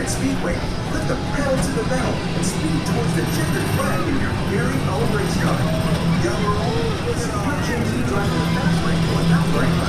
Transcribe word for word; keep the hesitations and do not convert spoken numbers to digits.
at Speedway, put the pedal to the metal and speed towards the checkered flag in your very own race car. Yellow or orange, it's your chance to drive in the fast lane without breaking.